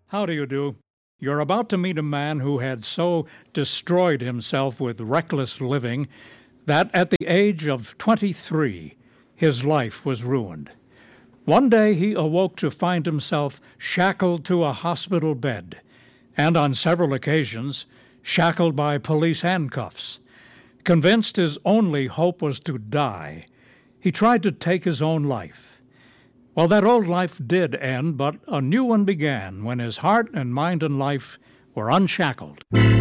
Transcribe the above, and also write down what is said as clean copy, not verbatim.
How do you do? You're about to meet a man who had so destroyed himself with reckless living that at the age of 23, his life was ruined. One day he awoke to find himself shackled to a hospital bed, and on several occasions shackled by police handcuffs. Convinced his only hope was to die, he tried to take his own life. Well, that old life did end, but a new one began when his heart and mind and life were unshackled.